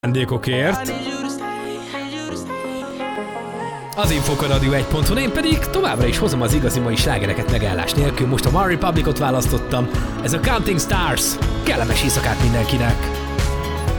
Ajándékokért. Az Infokor Radio 1.hu, én pedig továbbra is hozom az igazi mai slágereket megállás nélkül. Most a One Republicot választottam. Ez a Counting Stars. Kellemes éjszakát mindenkinek!